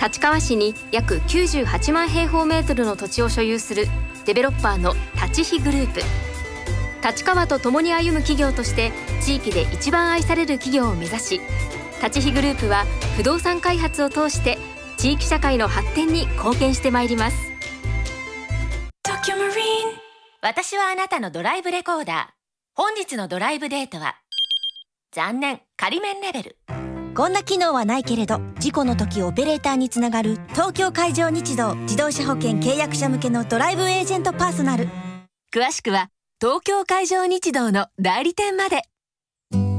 立川市に約98万平方メートルの土地を所有するデベロッパーの立飛グループ。立川と共に歩む企業として地域で一番愛される企業を目指し、立飛グループは不動産開発を通して地域社会の発展に貢献してまいります。 私はあなたのドライブレコーダー。本日のドライブデートは残念、仮免レベル。 こんな機能はないけれど事故の時オペレーターにつながる東京海上日動自動車保険契約者向けのドライブエージェントパーソナル。 詳しくは東京海上日動の代理店まで。